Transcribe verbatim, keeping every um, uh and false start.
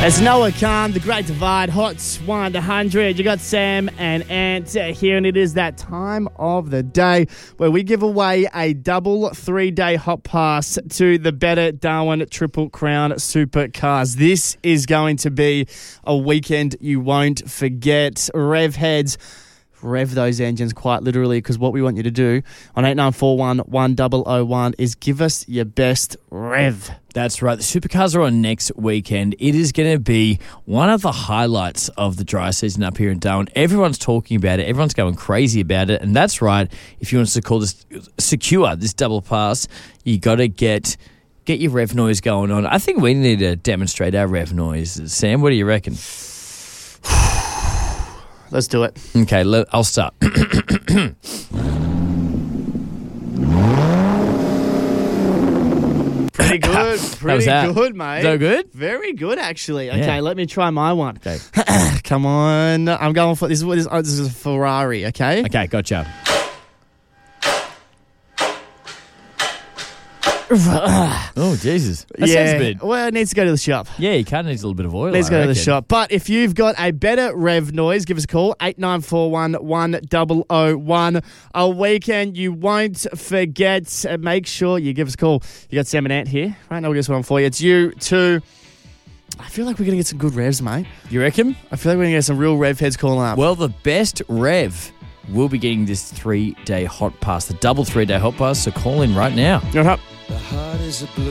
It's Noah Khan, The Great Divide, Hot one hundred. You got Sam and Ant here, and it is that time of the day where we give away a double three-day hot pass to the Better Darwin Triple Crown Supercars. This is going to be a weekend you won't forget. Rev heads, rev those engines quite literally, because what we want you to do on eight nine four one, one zero zero one is give us your best rev. That's right. The Supercars are on next weekend. It is going to be one of the highlights of the dry season up here in Darwin. Everyone's talking about it. Everyone's going crazy about it. And that's right. If you want us to call this secure, this double pass, you got to get get your rev noise going on. I think we need to demonstrate our rev noise. Sam, what do you reckon? Let's do it. Okay, let, I'll start. Pretty good. Pretty that? good, mate. So good? Very good, actually. Okay, Yeah. let me try my one. Okay. Come on. I'm going for this. Is what is oh, this is a Ferrari. Okay. Okay, gotcha. Oh, Jesus. That yeah. sounds good. Well, it needs to go to the shop. Yeah, you kind of needs a little bit of oil. Let's I go to the reckon. shop. But if you've got a better rev noise, give us a call, eight nine four one, one zero zero one. A weekend you won't forget. Uh, Make sure you give us a call. You got Sam and Ant here. Right now, we'll get one for you. It's you too. I feel like we're going to get some good revs, mate. You reckon? I feel like we're going to get some real rev heads calling up. Well, the best rev will be getting this three-day hot pass, the double three-day hot pass, so call in right now. You're up. The heart is a blue.